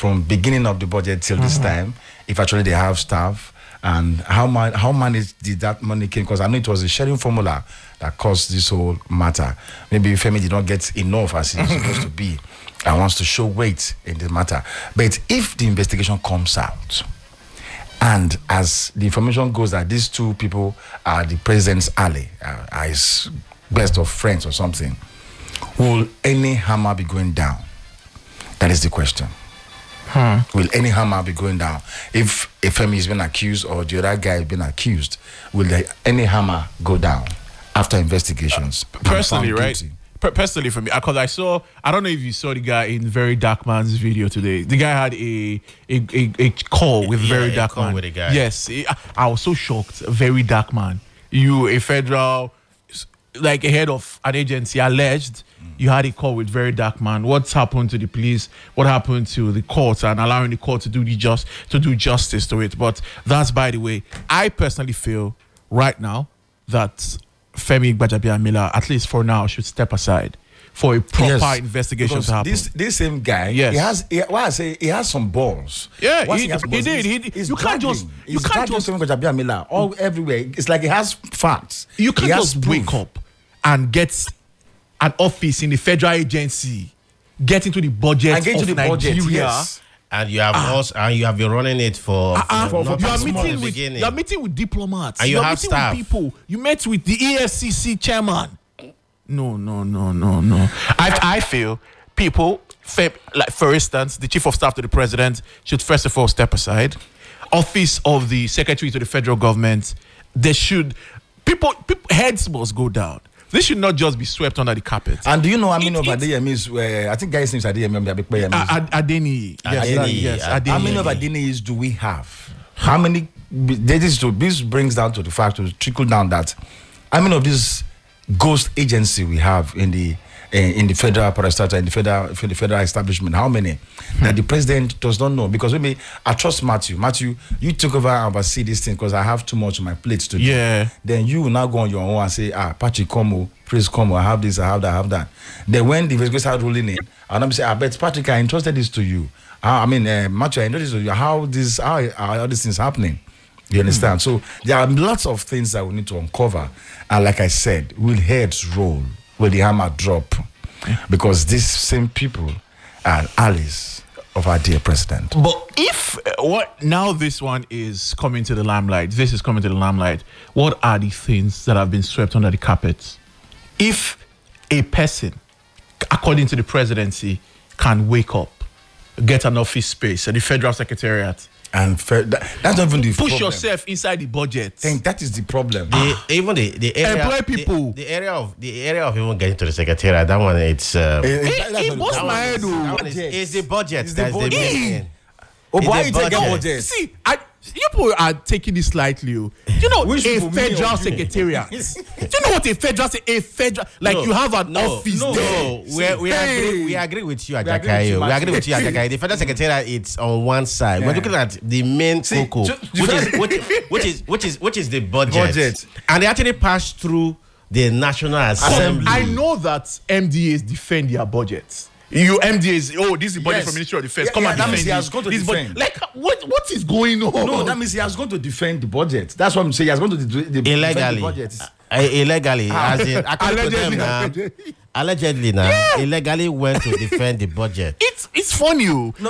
from beginning of the budget till this time, if actually they have staff, and how much did that money came? Because I know it was a sharing formula that caused this whole matter. Maybe Femi did not get enough as it's supposed to be, and wants to show weight in the matter. But if the investigation comes out, and as the information goes that these two people are the president's ally, are his best of friends or something, will any hammer be going down? That is the question. Will any hammer be going down? If Femi is being accused or the other guy is being accused, will any hammer go down after investigations? Personally, right? Personally, for me, because I don't know if you saw the guy in Very Dark Man's video today. The guy had a call with Very Dark Man. With a guy. Yes, I was so shocked. Very Dark Man. You, a federal, like a head of an agency, alleged you had a call with Very Dark Man. What's happened to the police? What happened to the court and allowing the court to do justice to it? But that's by the way. I personally feel right now that Femi Gbajabiamila, at least for now, should step aside for a proper investigation to happen. This same guy, he has some balls. Yeah, Once he did. You can't just Femi Gbajabiamila all everywhere. It's like he has facts. You can't just wake up and get an office in the federal agency, get into the budget and get into the Nigeria. budget, yes. And you have been running it for you are meeting with diplomats. And you have meeting staff. with people. You met with the EFCC chairman. No. I feel people, like for instance, the chief of staff to the president should first of all step aside. Office of the secretary to the federal government, people heads must go down. This should not just be swept under the carpet. And do you know how many of Adeyemi's, I think guys names Adeyemi, Adeni. Yes. Adeni. How many of Adeyemi's do we have? How many? This brings down to the fact, to trickle down that how many of this ghost agency we have in the federal parastatal, in the federal establishment, how many that the president does not know? Because maybe I trust Matthew. Matthew, you took over and oversee this thing because I have too much on my plate to do. Yeah. Then you will now go on your own and say, Patrick, come, please come, I have this, I have that, I have that. Then when the investigation start rolling in, I'll say, I bet Patrick, I entrusted this to you. Matthew, I entrusted this to you. How are all these things happening? You understand? So there are lots of things that we need to uncover. And like I said, will heads roll? Will the hammer drop? Because these same people are allies of our dear president. But if this one is coming to the limelight, what are the things that have been swept under the carpet? If a person, according to the presidency, can wake up, get an office space at the federal secretariat, and that's not even the push problem. yourself inside the budget. I think that is the problem. Even the area, employ people. The area of even getting to the secretariat, that one it's. It was my head. It's the budget. It's the that's budget. the main thing. Why It's you the take a budget. budget? See, people are taking this lightly. You know, Which a people, me or federal you? secretariat. Do you know what a federal, like you have an office there. No, we agree with you, Ajakayo. We agree with you, Ajakayo. The federal secretariat, it's on one side. Yeah. We're looking at the main focal, which is the budget. And they actually pass through the National Assembly. I know that MDAs defend their budgets. You MDAs, this is the budget Yes. from Ministry of Defense. Yeah, Come yeah, and that defend means he has it. gone to This defend. like what is going on? No, that means he has gone to defend the budget. That's what I'm saying. He has gone to defend the Illegally. budget. Illegally, as in, according to them now, allegedly now, illegally went to defend the budget. It's funny.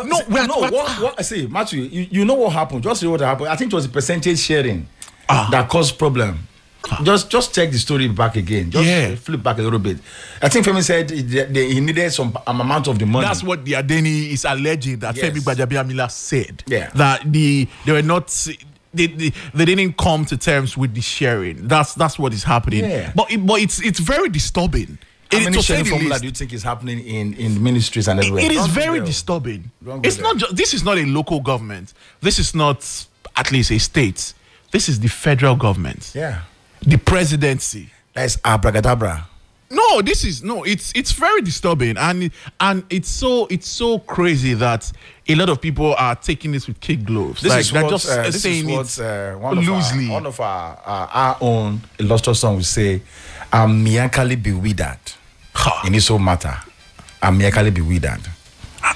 See, Matthew, you know what happened? Just see what happened. I think it was the percentage sharing that caused problem. Just check the story back again. Just flip back a little bit. I think Femi said he needed some amount of the money. That's what the Adeni is alleging that Yes. Femi Gbajabiamila said. Yeah. That they were not. They didn't come to terms with the sharing. That's what is happening. Yeah. But it's very disturbing. How many to say sharing the formula least. do you think is happening in ministries and everywhere? It is Don't go very there. disturbing. Don't go It's there. not just, this is not a local government. This is not at least a state. This is the federal government. Yeah. The presidency. That's abracadabra. No, it's very disturbing, and it's so crazy that a lot of people are taking this with kid gloves. This they're is saying what it loosely. One of our own illustrious song will say, "I'm mechanically bewildered in this whole matter. I'm mechanically bewildered."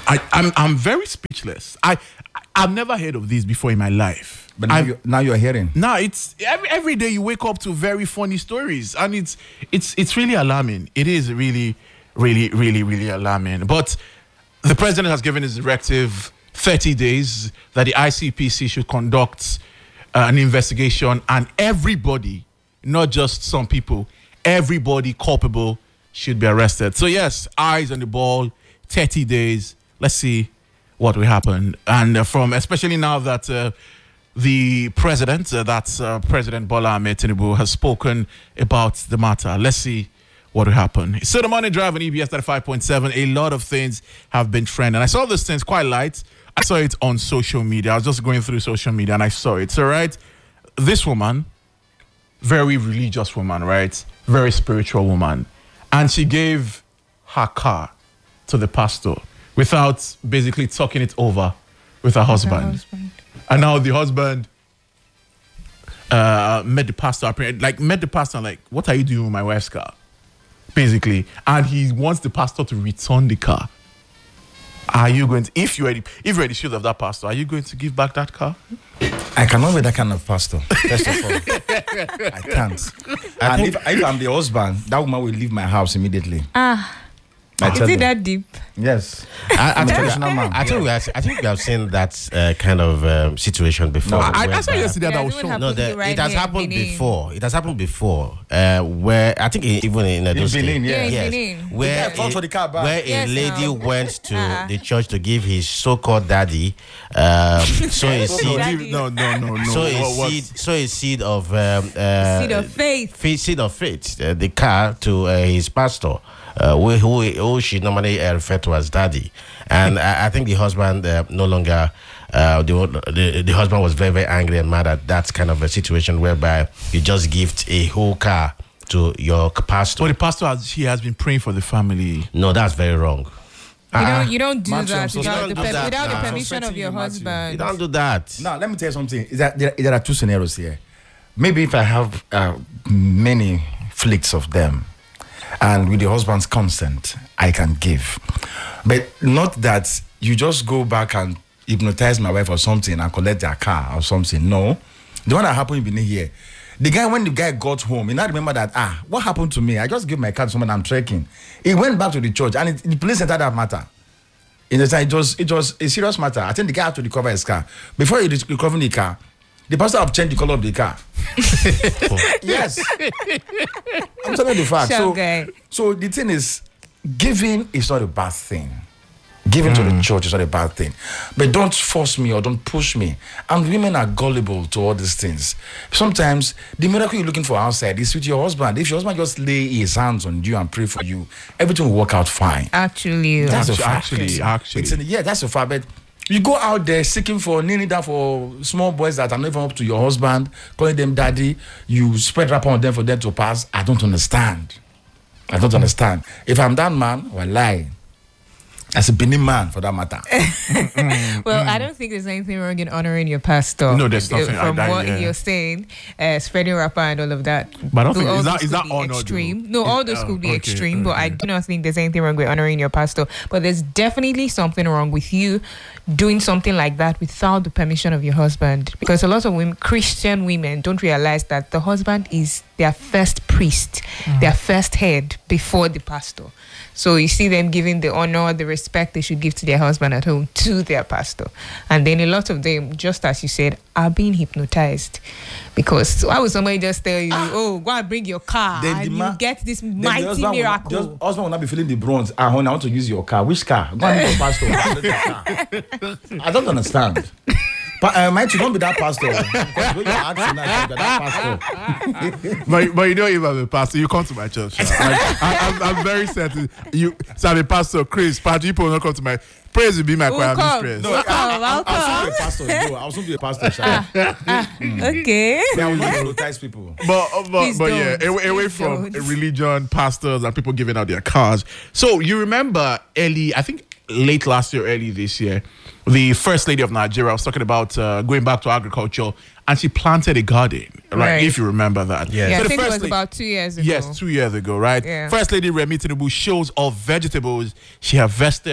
I'm very speechless. I've never heard of this before in my life. But now you're hearing. Now it's every day you wake up to very funny stories, and it's really alarming. It is really, really, really, really alarming. But the president has given his directive 30 days that the ICPC should conduct an investigation, and everybody, not just some people, everybody culpable should be arrested. So yes, eyes on the ball, 30 days. Let's see what will happen. And from especially now that the president, President Bola Ahmed Tinubu, has spoken about the matter. Let's see what will happen. So the Morning Drive on EBS 35.7, a lot of things have been trending. I saw this thing, it's quite light. I saw it on social media. I was just going through social media and I saw it. So, right, this woman, very religious woman, right? Very spiritual woman. And she gave her car to the pastor without basically talking it over with her husband. And now the husband met the pastor, like, what are you doing with my wife's car? Basically. And he wants the pastor to return the car. Are you going to, if you're the shoes of that pastor, are you going to give back that car? I cannot be that kind of pastor, first of all. I can't. And if I'm the husband, that woman will leave my house immediately. Is it that deep? Yes. I'm a traditional man. I think we have seen that kind of situation before. No, I saw yesterday that was shown. No, it has happened before. It has happened before. Where I think even in Benin, yes, where a lady went to the church to give his so-called daddy sow a seed. No. Sow a seed of seed of faith. Seed of faith. The car to his pastor. Who she normally referred to as daddy, and I think the husband no longer. The husband was very, very angry and mad at that kind of a situation whereby you just gift a whole car to your pastor. But the pastor has been praying for the family. No, that's very wrong. You don't do that without the permission of your husband. You don't do that. Now, let me tell you something. Is that there are two scenarios here. Maybe if I have many flicks of them, and with the husband's consent, I can give. But not that you just go back and hypnotize my wife or something and collect their car or something. No. The one that happened in here, when the guy got home, he now remember that, what happened to me? I just gave my car to someone I'm trekking. He went back to the church and the police entered that matter. In the time, it was a serious matter. I think the guy had to recover his car. Before he recovered the car, the pastor have changed the color of the car. Yes. I'm telling you the fact. So the thing is, giving is not a bad thing. Giving to the church is not a bad thing. But don't force me or don't push me. And women are gullible to all these things. Sometimes the miracle you're looking for outside is with your husband. If your husband just lay his hands on you and pray for you, everything will work out fine. Actually. That's a fact. Actually. That's a fact. But you go out there seeking for, kneeling down for small boys that are not even up to your husband, calling them daddy. You spread rap on them for them to pass. I don't understand. If I'm that man, well, lie. As a Benin man, for that matter. Well, I don't think there's anything wrong in honoring your pastor. No, there's nothing from like that, what you're saying, spreading rapper and all of that. But I don't think is that honor extreme. No, all those could be extreme, but I do not think there's anything wrong with honoring your pastor. But there's definitely something wrong with you doing something like that without the permission of your husband. Because a lot of women, Christian women, don't realize that the husband is their first priest, their first head before the pastor. So you see them giving the honor, the respect they should give to their husband at home to their pastor. And then a lot of them, just as you said, are being hypnotized. Because why would somebody just tell you, go and bring your car and you get this mighty miracle? Husband will not be feeling the bronze. Honey, I want to use your car. Which car? Go and use your pastor. I don't understand. But mind you, don't be that pastor. Because when you're asking that pastor. but you don't even have a pastor. You come to my church. I'm very certain. I'm a pastor, Chris. Pastor, you will not come to my. Praise will be my choir mistress. No, I'll soon be a pastor. I'll soon be a pastor. Okay. I will not hypnotize people. But yeah, away from religion, pastors, and people giving out their cars. So you remember I think late last year, early this year, the First Lady of Nigeria was talking about going back to agriculture, and she planted a garden, right? If you remember that. Yeah, so I think it was about 2 years ago. Yes, 2 years ago, right? Yeah. First Lady Remi Tinubu shows of vegetables she harvested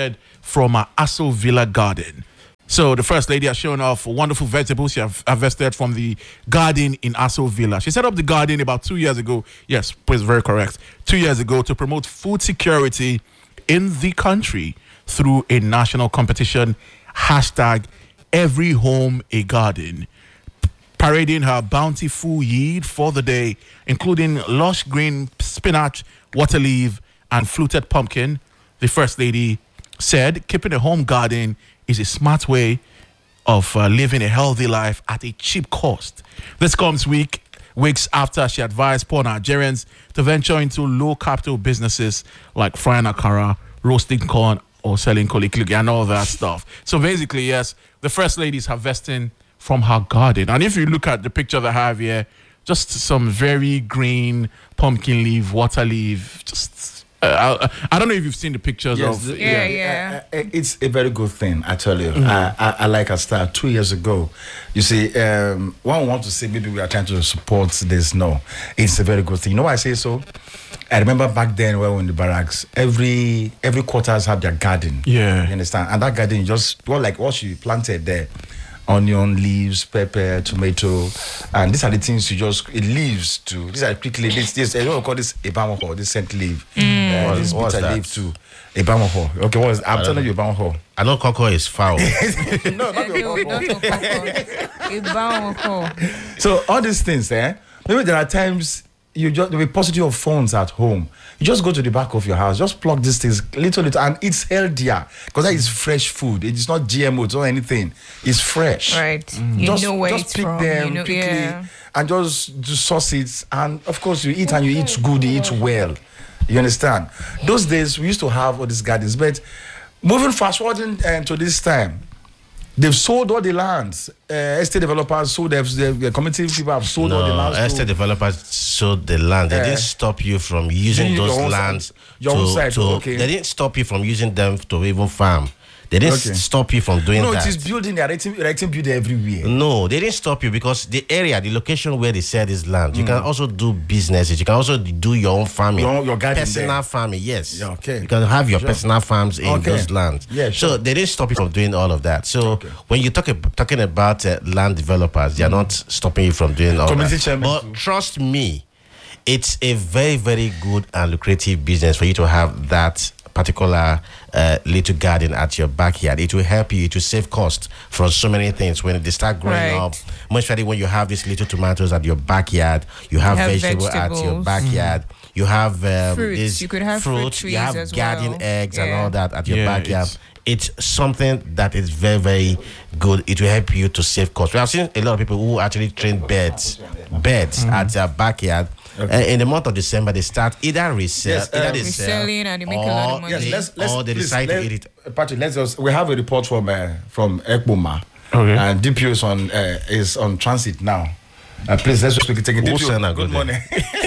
from her Aso Villa garden. So the First Lady has shown off wonderful vegetables she have harvested from the garden in Aso Villa. She set up the garden about 2 years ago. Yes, please, very correct. 2 years ago to promote food security in the country through a national competition, hashtag Every Home a Garden, parading her bountiful yield for the day, including lush green spinach, water leaf, and fluted pumpkin. The First Lady said keeping a home garden is a smart way of living a healthy life at a cheap cost. This comes weeks after she advised poor Nigerians to venture into low capital businesses like frying akara, roasting corn, or selling kolikili and all that stuff. So basically, yes, the First Lady is harvesting from her garden. And if you look at the picture that I have here, just some very green pumpkin leaf, water leaf, just I don't know if you've seen the pictures of. It's a very good thing, I tell you. I like a start 2 years ago. You see, one want to say maybe we are trying to support this. No, it's a very good thing. You know why I say so? I remember back then when we were in the barracks, every quarters have their garden. Yeah. You understand? And that garden just like what she planted there. Onion, leaves, pepper, tomato, and these are the things you just leaves too. These are quickly. This I don't call this ebamoho, this scent leaf. This bitter leaf too. Ebamoho. Okay, I'm telling you ebamoho. I know cocoa is foul. No, not ebamoho. So all these things, maybe there are times you just the paucity of phones at home. You just go to the back of your house, just plug these things little, and it's healthier because that is fresh food. It's not GMO, it's not anything. It's fresh. Right. You know where just it's pick from. them quickly and just do sauce it. And of course, you eat and you eat good, you eat well. You understand? Those days, we used to have all these gardens, but moving fast forwarding to this time, they've sold all the lands. Estate developers sold the community people have sold all the lands. Estate developers sold the land. They didn't stop you from using those lands. They didn't stop you from using them to even farm. They didn't stop you from doing that. No, it is building. They're erecting building everywhere. No, they didn't stop you because the area, the location where they said is land. You can also do businesses. You can also do your own farming. Your garden personal there. farming, yes. Yeah, okay. You can have your personal farms in those lands. Yeah, sure. So they didn't stop you from doing all of that. So when you're talking about land developers, they're not stopping you from doing all that. But trust me, it's a very, very good and lucrative business for you to have that particular little garden at your backyard. It will help you to save cost from so many things when they start growing up. Much better when you have these little tomatoes at your backyard, you have vegetables at your backyard, you have fruits. You could have fruit trees, you have as garden eggs and all that at your backyard. It's something that is very, very good. It will help you to save cost. We have seen a lot of people who actually train birds at their backyard. In the month of December, they start either reselling and they make a lot of money. Or they decide to eat it. Patrick, we have a report from Ekboma. And DPO is on transit now. Please, let's just take it. DPO, good morning.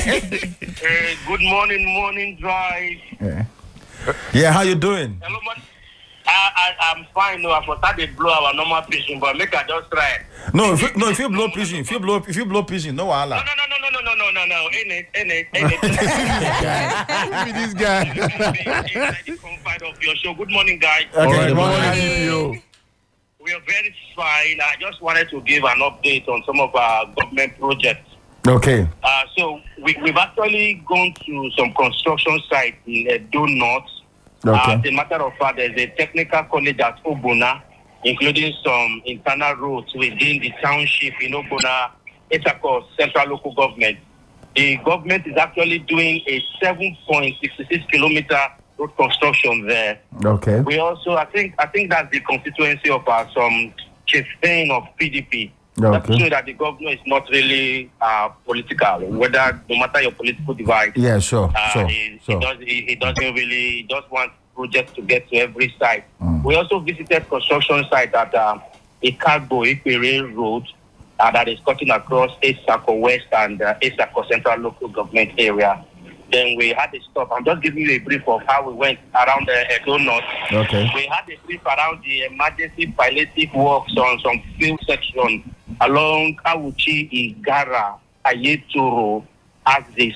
Good morning, drive. Yeah, how you doing? Hello, man. I'm fine. No, I thought they blow our normal pigeon, but make I just try. No, if you blow pigeon, if you blow pigeon, no wahala. No. In it. This guy. The confide of your show. Good morning, guys. Okay, good morning. We are very fine. I just wanted to give an update on some of our government projects. Okay. So we've actually gone to some construction sites in Edo North. Okay. As a matter of fact, there's a technical college at Obona, including some internal roads within the township in Obona, Esako Central Local Government. The government is actually doing a 7.66 kilometer road construction there. Okay. We also, I think that's the constituency of some chieftain of PDP. Okay. That shows that the governor is not really political, whether no matter your political divide. Yeah, sure. He doesn't really just want projects to get to every site. We also visited construction site at Ikagbo Ipere Road that is cutting across Esako West and Esako Central Local Government area. Then we had a stop. I'm just giving you a brief of how we went around the Edo North. Okay. We had a brief around the emergency palliative works on some field section along Kawuchi, Igara, Ayetoro, Axis.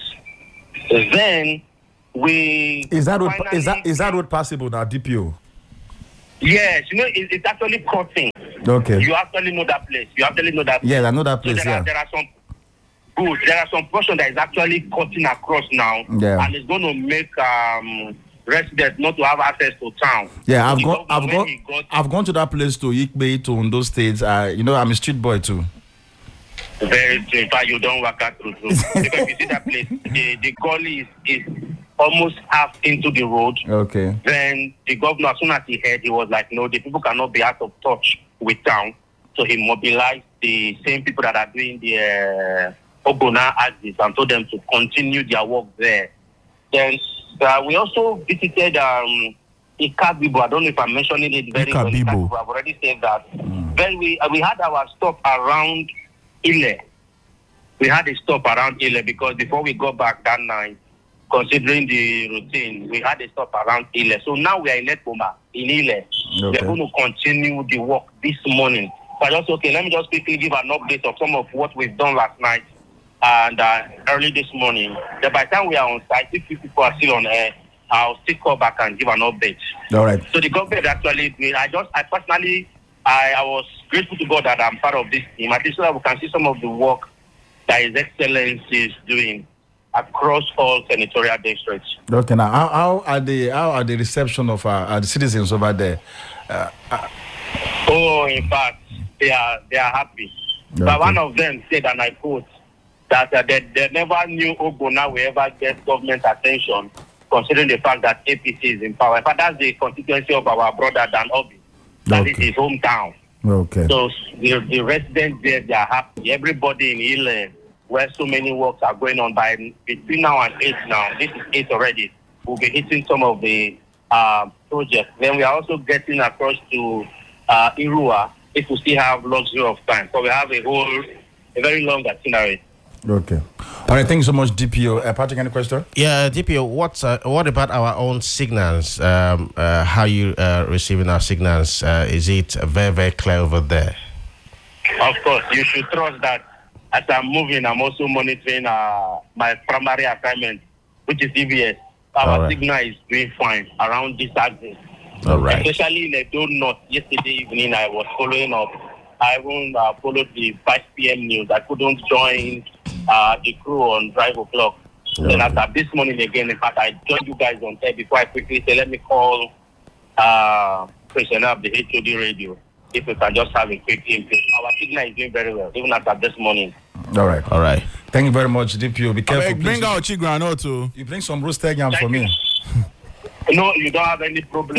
Then we is that road passable now, DPO? Yes, it's actually cutting. Okay. You actually know that place. Yeah, I know that place. So there are some good. There are some portion that is actually cutting across now, Yeah. and it's going to make residents not to have access to town. Yeah, So I've gone to that place to Ikbe, to Ondo State. I'm a street boy too. Very true. In fact, you don't work out through. Because you see that place, the gully is almost half into the road. Okay. Then the governor, as soon as he heard, he was like, no, the people cannot be out of touch with town. So he mobilized the same people that are doing the Ogona axis and told them to continue their work there. Then we also visited Ikabibo. I don't know if I'm mentioning it very well. Ikabibo. I've already said that. Then we had our stop around Ile. We had a stop around Ile because before we got back that night, considering the routine, we had a stop around Ile. So now we are in Ekboma, in Ile. Okay. We're going to continue the work this morning. So I just, let me just quickly give an update of some of what we've done last night and early this morning. Then by the time we are on site, if people are still on air, I'll still call back and give an update. All right. So the government actually doing, I personally, I was grateful to God that I'm part of this team. At least so that we can see some of the work that His Excellency is doing across all senatorial districts. Okay. Now, how are the reception of the citizens over there? In fact, they are happy. Okay. But one of them said, and I quote, that they never knew Ogona will ever get government attention, considering the fact that APC is in power. In fact, that's the constituency of our brother Dan Obi. That is his hometown. Okay. So the residents there, they are happy. Everybody in Ile, where so many works are going on between now and 8 now. This is 8 already. We'll be hitting some of the projects. Then we are also getting across to Irua if we still have luxury of time. So we have a very long itinerary. Okay. All right. Thank you so much, DPO. Patrick, any question? Yeah, DPO, what about our own signals? How you receiving our signals? Is it very, very clear over there? Of course, you should trust that as I'm moving, I'm also monitoring my primary assignment, which is EBS. Our signal is doing fine around this axis. All right. Especially in Edo North. Yesterday evening, I was following up. I even followed the 5 p.m. news. I couldn't join the crew on 5 o'clock. Then after this morning again, in fact, I joined you guys on air before I quickly say, let me call President of the HOD radio. If we can just have a quick input. Our signal is doing very well, even after this morning. All right. All right. Thank you very much, DPO. Be careful. Bring out Chigrano too. You bring some roasted yam for me. No, you don't have any problem.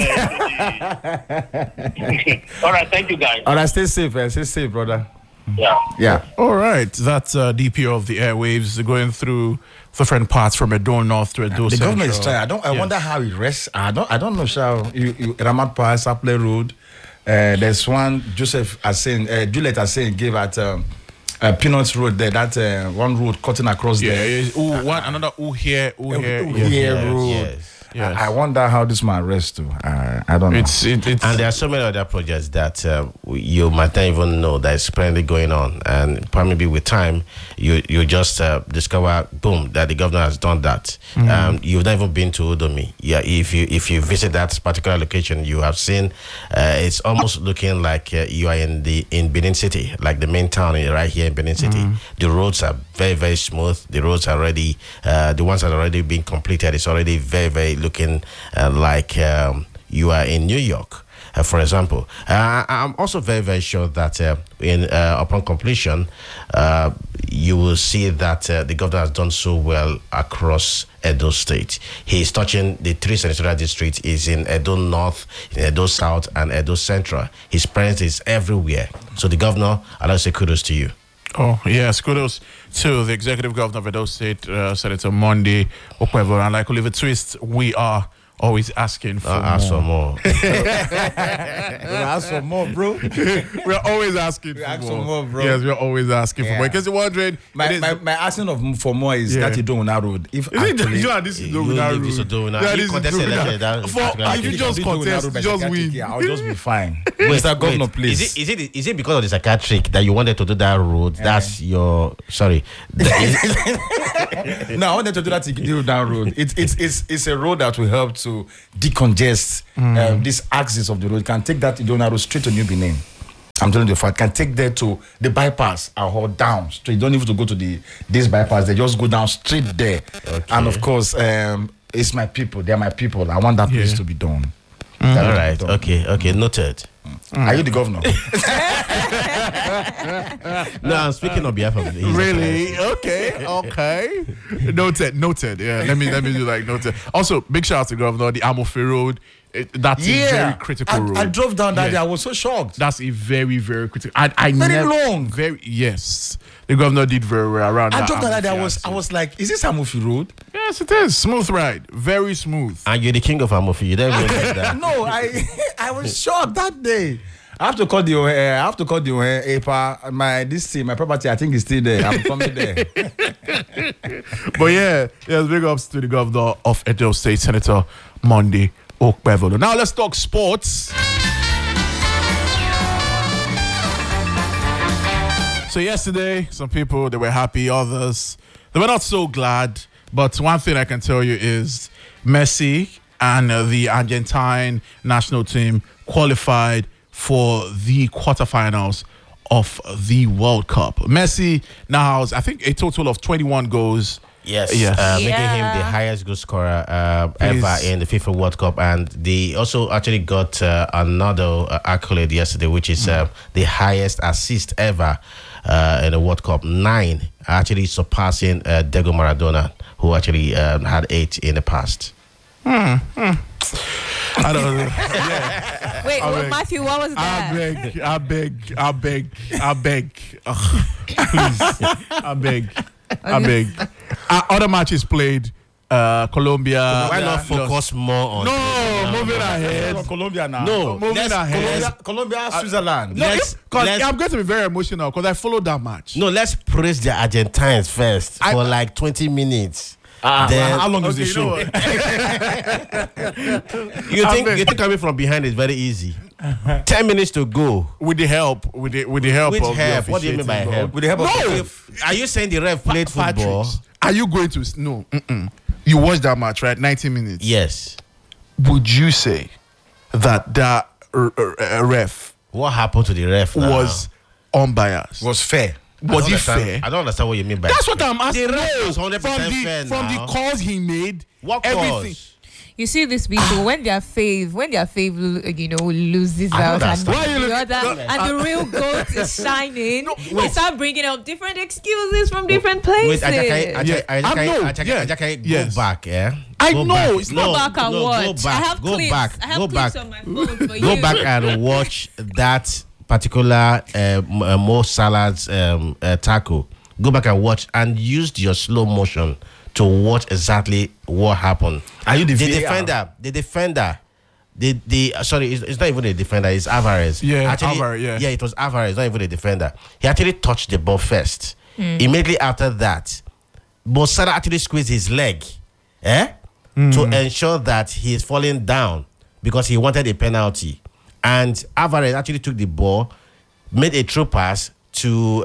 All right, thank you, guys. All right, stay safe, Stay safe, brother. Yeah. All right, that's DPO of the airwaves going through different parts from Edo North to Edo The Central. government is trying. I wonder how it rests. I don't know. Ramat Pass, Saple Road. There's one Juliet Asen gave at Peanuts Road there. That one road cutting across there. Another here road. Yes. Yes. I wonder how this man rests too. I don't know. It's And there are so many other projects that you might not even know that is currently going on, and probably with time you just discover, boom, that the governor has done that. You've never been to Udomi. Yeah, if you visit that particular location, you have seen it's almost looking like you are in Benin City, like the main town right here in Benin City. The roads are very, very smooth. The roads are already the ones that are already being completed. It's already very, very looking like you are in New York, for example. I'm also very, very sure that upon completion, you will see that the governor has done so well across Edo State. He's touching the 3 senatorial districts. Is in Edo North, in Edo South, and Edo Central. His presence is everywhere. So the governor, I'd like to say kudos to you. Oh, yes, kudos to the executive governor of Edo State, Senator Monday Okwevo. And like Oliver Twist, we are always asking for more. Ask for more, bro. We're always asking for more, bro. Yes, we're always asking for more. Because you're wondering, my asking for more is that you don't know road. If you this is doing that road. If you just contest, just win. I'll just be fine. Mr. Governor, please. Is it because of the psychiatric that you wanted to do that road? That's your sorry. No, I wanted to do that road. It's a road that will help to decongest this axis of the road. You can take that Idona Road straight to New Benin. I'm telling you, if I can take there to the bypass or down straight. You don't even to go to this bypass. They just go down straight there. Okay. And of course, it's my people. They're my people. I want that place to be done. All right. Okay. Noted. Are you the governor? No, I'm speaking on behalf of. Really? Okay. Noted. Yeah. Let me do like noted. Also, big shout out to Governor. The Amofe Road. That's a very critical road. I drove down that day. I was so shocked. That's a very, very critical. I very never, long. Yes. The governor did very well around. I drove down that day. I was like, is this Amofe Road? Yes, it is. Smooth ride. Very smooth. And you're the king of Amofe. You don't even get that. No, I was shocked that day. I have to call the APA. My property, I think is still there. I'm coming there. But yes, big ups to the governor of Edo State, Senator Monday Okpebholo. Now let's talk sports. So yesterday, some people, they were happy, others, they were not so glad. But one thing I can tell you is Messi and the Argentine national team qualified for the quarterfinals of the World Cup. Messi now has, I think, a total of 21 goals. Yes. Making him the highest goal scorer ever in the FIFA World Cup. And they also actually got another accolade yesterday, which is the highest assist ever in the World Cup. 9, actually surpassing Diego Maradona, who actually had 8 in the past. I don't know. Yeah. Wait, Matthew, what was that? I beg. Ugh. Please. I beg. Other matches played. Colombia. Why not focus more on? No, moving ahead. Colombia now. No, moving ahead. Colombia, Switzerland. No, I'm going to be very emotional because I followed that match. No, let's praise the Argentines first for like 20 minutes. Then, how long is the show? You think coming from behind is very easy? 10 minutes to go. With the help of help? The What do you mean by help? With the help of Are you saying the ref played football? Are you going to no? You watched that match, right? 90 minutes. Yes. Would you say that ref? What happened to the ref now? Was unbiased? was fair? Was he fair? I don't understand what you mean by That's what I'm asking. The ref was 100% fair from the calls he made. What everything. calls? You see these people when their fave, loses out and the real goat is shining. They start bringing up different excuses from different places. Wait, Ajakai, go back, yeah. I know. It's not back and watch. Go back. I have go clips. back. I have go clips back. on my phone for Go you. back and watch that particular Mo Salah's tackle. Go back and watch and use your slow motion to watch exactly what happened. Are you the defender? Sorry, it's not even a defender. It's Alvarez. Yeah, actually, Alvarez. Yeah, it was Alvarez, not even a defender. He actually touched the ball first. Immediately after that, Mo Salah actually squeezed his leg, to ensure that he is falling down because he wanted a penalty. And Alvarez actually took the ball, made a through pass to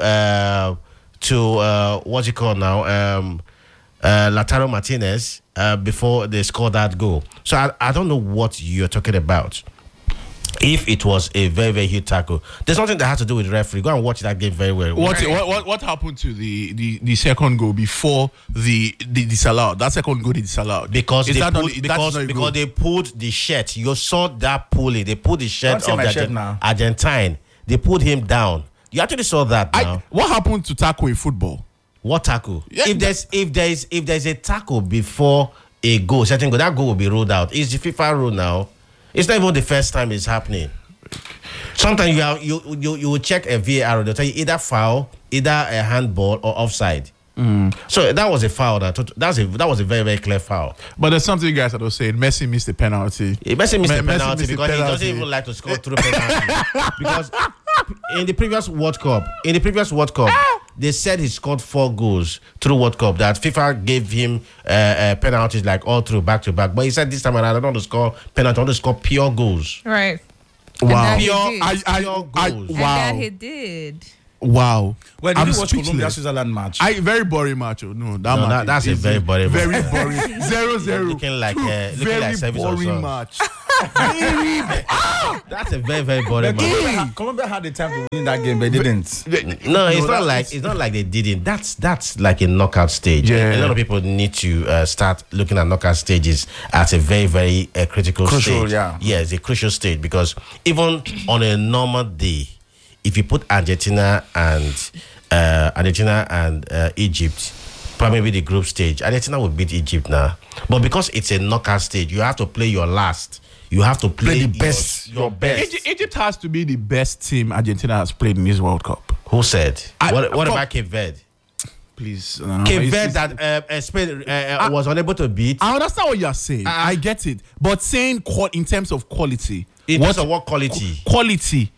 what's it called now? Lautaro Martinez before they scored that goal. So I don't know what you're talking about. If it was a very, very huge tackle, there's nothing that has to do with the referee. Go and watch that game very well. What happened to the second goal before the disallowed? That second goal they disallowed because they pulled the shirt. You saw that pulling. They pulled the shirt of the Argentine. They pulled him down. You actually saw that now. What happened to tackle in football? What tackle? Yeah, if there's a tackle before a goal, certain goal, that goal will be ruled out. It's the FIFA rule now. It's not even the first time it's happening. Sometimes you will check a VAR. They'll tell you either foul, either a handball or offside. So that was a foul. That was a very, very clear foul. But there's something you guys are saying. Messi missed the penalty. Messi missed the penalty because he doesn't even like to score through penalty. Because in the previous World Cup, they said he scored 4 goals through World Cup. That FIFA gave him penalties like all through back to back. But he said this time around, I don't want to score penalty. I want to score pure goals. Right. Wow. Pure goals. And that he did. Wow. Well, did I'm you watch speechless. Colombia Switzerland match? Very boring match. Oh. No, No, match that's a is very boring match. Very boring. 0-0. Looking like Very service boring also. match. That's a very, very boring match. Colombia had the time to win that game, but they didn't. No, it's not like they didn't. That's like a knockout stage. Yeah. A lot of people need to start looking at knockout stages as a very, very critical Crucial, stage. yeah. Yeah, it's a crucial stage because even on a normal day, if you put Argentina and Egypt, probably the group stage, Argentina will beat Egypt now. But because it's a knockout stage, you have to play your last. You have to play the best. Your best. Egypt has to be the best team Argentina has played in this World Cup. Who said? What from- about Cape Verde? Please. Cape Verde that Spain was unable to beat. I understand what you're saying. I get it. But saying in terms of quality. In terms of what quality? Quality.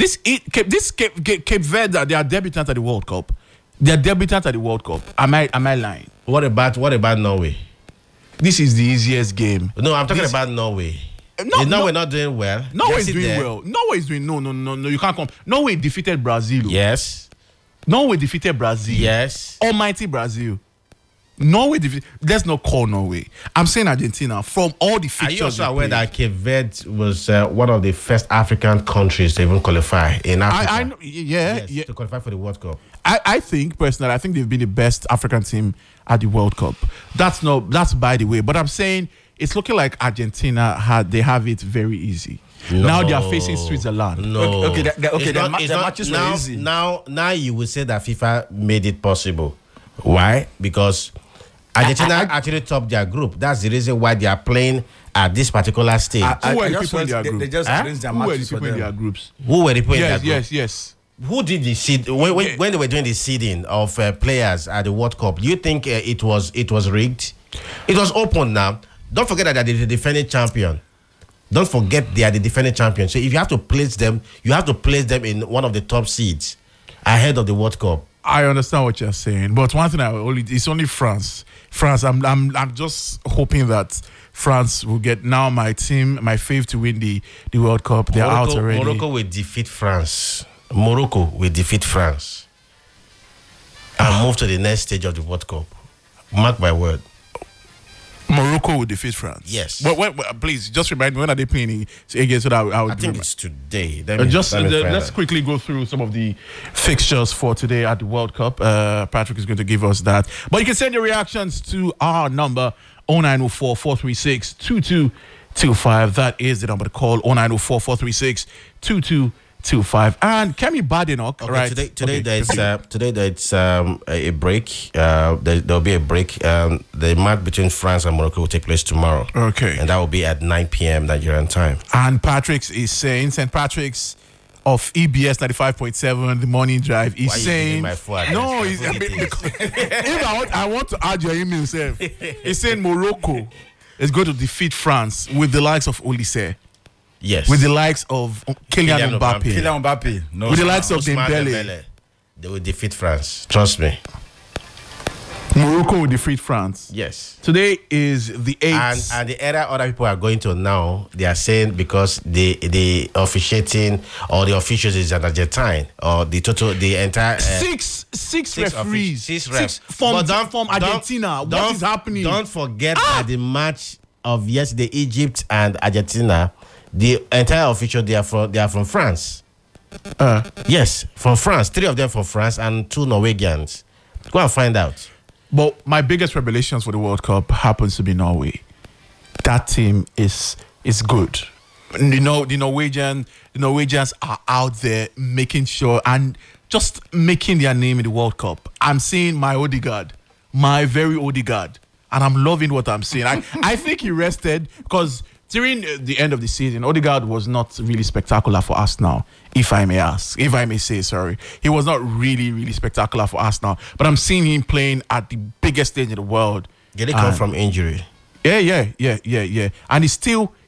Cape Verde, they are debutants at the World Cup. They are debutants at the World Cup. Am I lying? What about Norway? This is the easiest game. No, I'm talking about Norway. Is Norway not doing well? Norway is Yes, doing there. well. Norway is doing no. You can't come. Norway defeated Brazil. Yes. Norway defeated Brazil. Yes. Almighty Brazil. Norway defeated. Let's not call Norway. I'm saying Argentina. From all the Are fixtures, you also they aware played. that Cape Verde was one of the first African countries to even qualify in Africa? I know, Yes, yeah. to qualify for the World Cup. I think personally, I think they've been the best African team at the World Cup. That's by the way. But I'm saying it's looking like Argentina they have it very easy. Now they are facing Switzerland. No. Okay, It's their not- it's not- matches were now, easy. Now you will say that FIFA made it possible. Why? Because Argentina actually topped their group. That's the reason why they are playing at this particular stage. Who were the just people in felt their group? They just Huh? arranged their Who were the matches for people in their them. groups? Who were the people in their Yes, group? yes. Who did the seed when they were doing the seeding of players at the World Cup? Do you think it was rigged? It was open now. Don't forget that they're the defending champion. Don't forget they are the defending champion. So if you have to place them, you have to place them in one of the top seeds ahead of the World Cup. I understand what you're saying, but one thing it's only France. I'm just hoping that France will get now my fave to win the World Cup. They're out already. Morocco will defeat France. Morocco will defeat France and move to the next stage of the World Cup. Mark my word. Morocco will defeat France. Yes. Please just remind me, when are they playing again so that I would I think it's today. let's quickly go through some of the fixtures for today at the World Cup. Patrick is going to give us that. But you can send your reactions to our number 0904 436 2225. That is the number to call 0904 436 2225. And Kemi Badenoch, Okay, right? Today there's continue. a break. There'll be a break. The match between France and Morocco will take place tomorrow. Okay. And that will be at 9 p.m. Nigerian time. And Patrick's is saying, St. Patrick's of EBS 95.7, the morning drive, is Why are you saying, giving my full address? no, he's, if I want to add your email himself, he's saying Morocco is going to defeat France with the likes of Olise, Yes. with the likes of Kylian Mbappe, Kylian Mbappe. No. with the likes of Ousmane Dembele. They will defeat France. Trust me. Morocco will defeat France. Yes. Today is the 8th. And the era other people are going to now, they are saying because the officiating or the officials is an Argentine or the entire Six referees. Six refs. from But Argentina. What is happening? Don't forget that the match of yesterday, Egypt and Argentina, the entire official they are from France. Yes, from France. 3 of them from France and 2 Norwegians. Go and find out. But my biggest revelations for the World Cup happens to be Norway. That team is good. You know, the Norwegians are out there making sure and just making their name in the World Cup. I'm seeing my very Odegaard, and I'm loving what I'm seeing. I think he rested because during the end of the season, Odegaard was not really spectacular for Arsenal, if I may say, sorry. He was not really, really spectacular for Arsenal. But I'm seeing him playing at the biggest stage in the world. Did he come from injury? Yeah. And he's still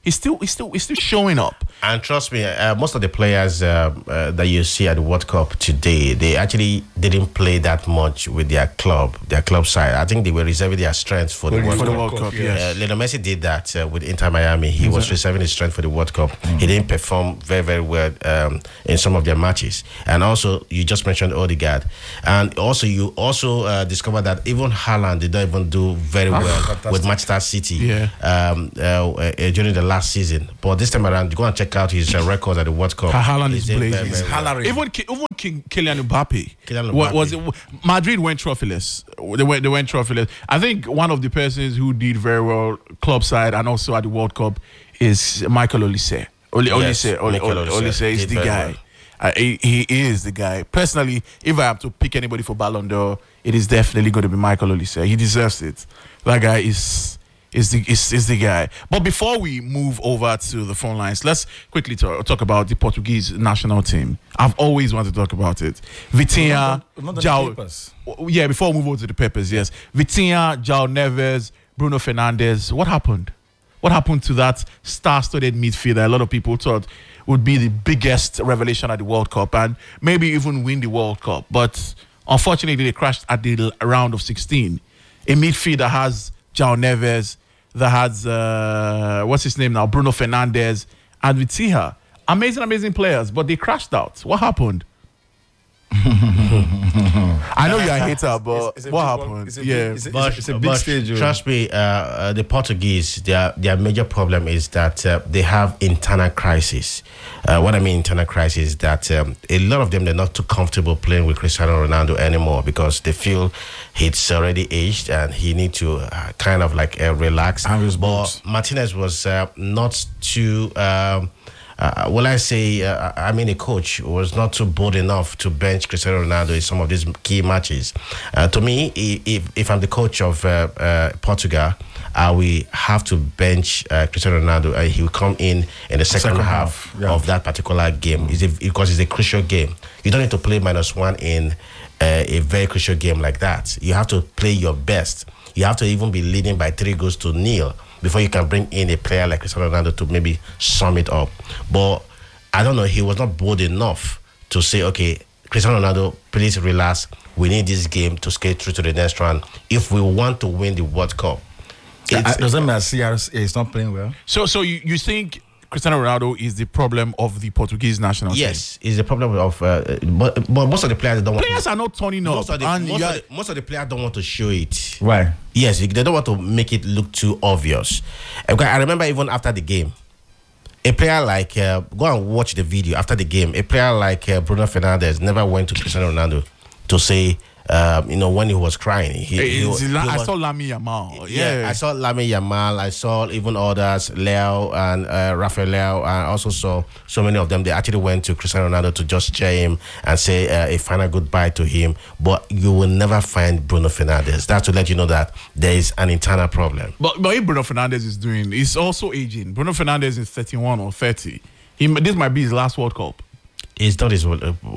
he's still showing up. And trust me, most of the players that you see at the World Cup today, they actually didn't play that much with their club side. I think they were reserving their strength for the World Cup. Yes. Lionel Messi did that with Inter Miami. He was reserving his strength for the World Cup. He didn't perform very, very well in some of their matches. And also, you just mentioned Odegaard. And also, you discovered that even Haaland did not even do very well with Manchester City during the last season. But this time around, go and check out his records at the World Cup. Haaland is blazing. He's hilarious. Even Kylian Mbappe. Was it, Madrid went trophyless. They went trophyless. I think one of the persons who did very well club side and also at the World Cup is Michael Olise. Olise is the guy. He is the guy. Personally, if I have to pick anybody for Ballon d'Or, it is definitely going to be Michael Olise. He deserves it. That guy is the guy. But before we move over to the phone lines, let's quickly talk about the Portuguese national team. I've always wanted to talk about it. Vitinha, before we move over to the papers, yes. Vitinha, João Neves, Bruno Fernandes. What happened? What happened to that star-studded midfielder a lot of people thought would be the biggest revelation at the World Cup and maybe even win the World Cup? But unfortunately, they crashed at the round of 16. A midfielder has João Neves, that has what's his name now, Bruno Fernandes, and Vitinha. Amazing players, but they crashed out. What happened? I know you're a hater, but what happened? It's a big stage. Trust me, the Portuguese, their major problem is that they have internal crisis. What I mean internal crisis is that a lot of them, they're not too comfortable playing with Cristiano Ronaldo anymore because they feel he's already aged and he need to kind of like relax. But Martinez was not too... a coach was not too bold enough to bench Cristiano Ronaldo in some of these key matches. To me, if I'm the coach of Portugal, I will have to bench Cristiano Ronaldo and he will come in the second half of that particular game because it's a crucial game. You don't need to play -1 in a very crucial game like that. You have to play your best. You have to even be leading by 3-0 before you can bring in a player like Cristiano Ronaldo to maybe sum it up. But I don't know, he was not bold enough to say, okay, Cristiano Ronaldo, please relax. We need this game to skate through to the next round if we want to win the World Cup. Doesn't mean CR is not playing well. So you think Cristiano Ronaldo is the problem of the Portuguese national team? Yes, it's the problem of... but most of the players don't want Players are not turning up. Most of the players don't want to show it. Why? Yes, they don't want to make it look too obvious. I remember even after the game, a player like... go and watch the video after the game. A player like Bruno Fernandes never went to Cristiano Ronaldo to say... when he was crying, I saw Lamine Yamal. I saw Lamine Yamal. I saw even others, Leo and Rafael Leo. I also saw so many of them. They actually went to Cristiano Ronaldo to just cheer him and say a final goodbye to him. But you will never find Bruno Fernandes. That's to let you know that there is an internal problem. But if Bruno Fernandes is doing, he's also aging. Bruno Fernandes is 31 or 30. This might be his last World Cup. It's not his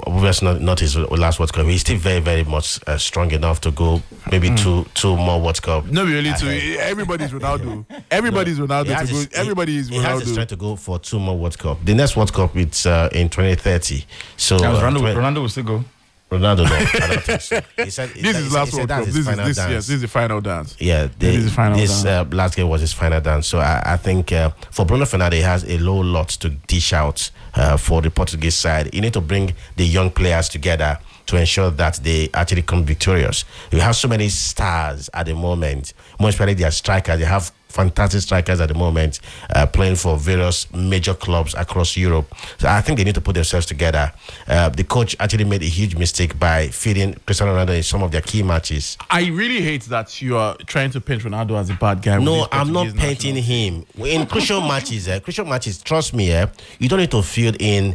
not his last World Cup. He's still very, very much strong enough to go maybe two more World Cup. No, really, everybody's Ronaldo. Everybody's Ronaldo to go. Everybody is Ronaldo. He has the strength to go for 2 more World Cup. The next World Cup it's in 2030. So Ronaldo will still go. Ronaldo, no, I don't think so. This is last World Cup. This is the final dance. Yeah, this last game was his final dance. So I think for Bruno Fernandes, he has a lot to dish out for the Portuguese side. You need to bring the young players together to ensure that they actually come victorious. You have so many stars at the moment, more especially their strikers. They have fantastic strikers at the moment playing for various major clubs across Europe. So I think they need to put themselves together. The coach actually made a huge mistake by feeding Cristiano Ronaldo in some of their key matches. I really hate that you are trying to paint Ronaldo as a bad guy. No, I'm not painting him. In crucial matches, trust me, you don't need to field in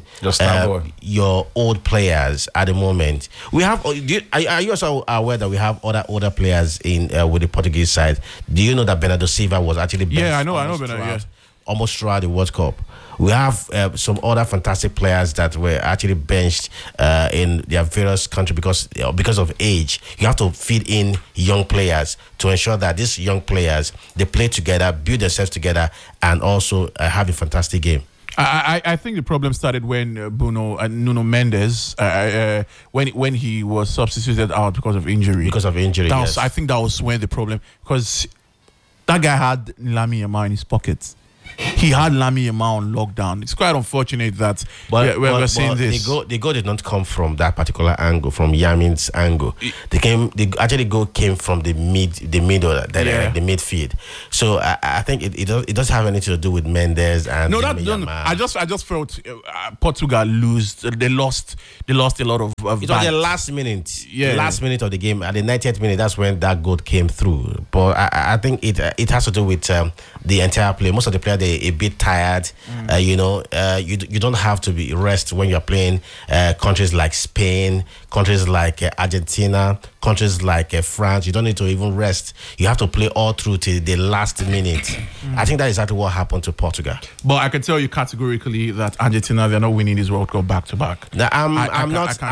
your old players at the moment. We have. Are you also aware that we have other older players in with the Portuguese side? Do you know that Bernardo Silva was actually benched? I know Bernardo. almost throughout the World Cup. We have some other fantastic players that were actually benched in their various countries because of age. You have to feed in young players to ensure that these young players, they play together, build themselves together, and also have a fantastic game. I think the problem started when Nuno Mendes when he was substituted out because of injury. Yes. I think that was when the problem, because that guy had Lamine Yamal in his pockets. He had Lamine Yamal on lockdown. It's quite unfortunate that we're seeing this. The goal did not come from that particular angle, from Yamin's angle. The goal came from the midfield. So I think it does have anything to do with Mendes and no. I just felt Portugal they lost a lot of. It was the last minute, last minute of the game. At the 90th minute, that's when that goal came through. But I think it has to do with the entire play. Most of the players, a bit tired. You don't have to be rest when you're playing countries like Spain, countries like Argentina, countries like France. You don't need to even rest. You have to play all through till the last minute. I think that is exactly what happened to Portugal. But I can tell you categorically that Argentina, they're not winning this World Cup back to back. I'm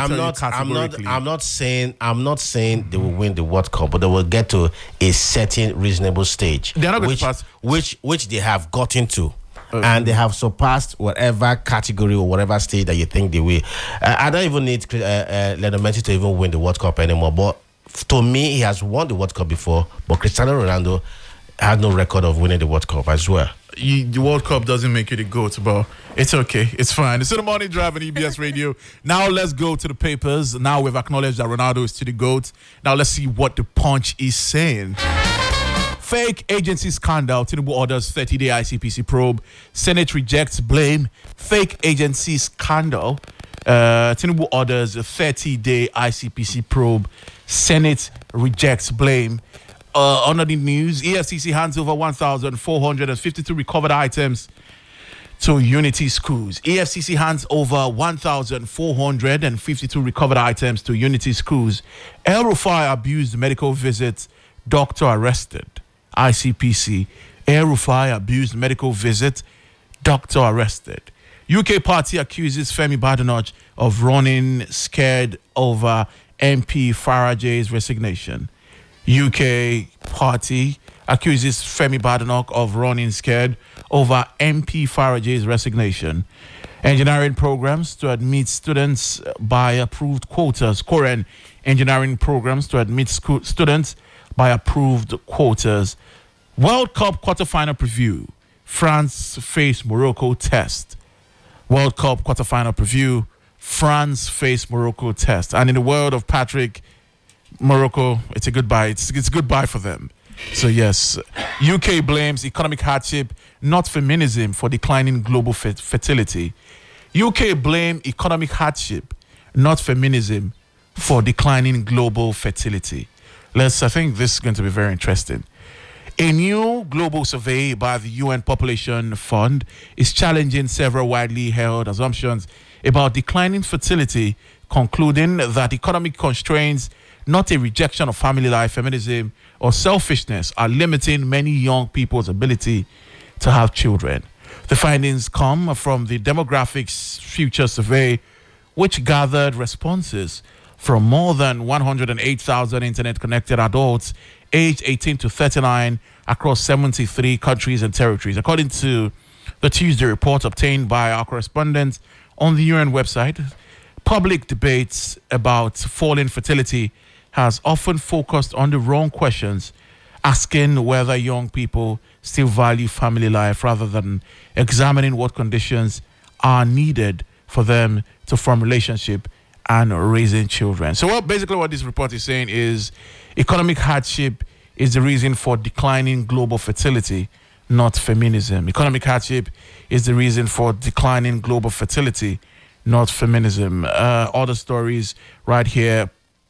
not saying they will win the World Cup, but they will get to a certain reasonable stage. They're not going to pass, which they have gotten to. And they have surpassed whatever category or whatever stage that you think they will. I don't even need Lionel Messi to even win the World Cup anymore. But to me, he has won the World Cup before. But Cristiano Ronaldo has no record of winning the World Cup as well. The World Cup doesn't make you the GOAT, but it's okay. It's fine. It's in the morning drive on EBS Radio. Now let's go to the papers. Now we've acknowledged that Ronaldo is to the GOAT. Now let's see what the Punch is saying. Fake agency scandal. Tinubu orders 30-day ICPC probe. Senate rejects blame. Fake agency scandal. Tinubu orders a 30-day ICPC probe. Senate rejects blame. Under the news, EFCC hands over 1,452 recovered items to Unity Schools. EFCC hands over 1,452 recovered items to Unity Schools. El Rufai abused medical visit. Doctor arrested. ICPC. El Rufai abused medical visit. Doctor arrested. UK party accuses Femi Badenoch of running scared over MP Faraj's resignation. UK party accuses Femi Badenoch of running scared over MP Faraj's resignation. Engineering programs to admit students by approved quotas. Korean engineering programs to admit students by approved quotas. World Cup quarterfinal preview. France face Morocco test. World Cup quarterfinal preview. France face Morocco test. And in the world of Patrick, Morocco, it's a goodbye. It's goodbye for them. So yes, UK blames economic hardship, not feminism, for declining global fertility. UK blame economic hardship, not feminism, for declining global fertility. I think this is going to be very interesting. A new global survey by the UN Population Fund is challenging several widely held assumptions about declining fertility, concluding that economic constraints, not a rejection of family life, feminism, or selfishness, are limiting many young people's ability to have children. The findings come from the Demographics Future Survey, which gathered responses from more than 108,000 internet-connected adults aged 18 to 39 across 73 countries and territories. According to the Tuesday report obtained by our correspondent on the UN website, public debates about falling fertility has often focused on the wrong questions, asking whether young people still value family life rather than examining what conditions are needed for them to form relationship and raising children. So basically what this report is saying is economic hardship is the reason for declining global fertility, not feminism. Economic hardship is the reason for declining global fertility, not feminism. Other stories right here.